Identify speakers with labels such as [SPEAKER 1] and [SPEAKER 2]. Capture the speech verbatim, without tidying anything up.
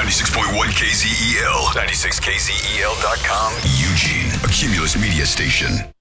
[SPEAKER 1] ninety-six point one K Z E L, ninety-six K Z E L dot com, Eugene, a Cumulus media station.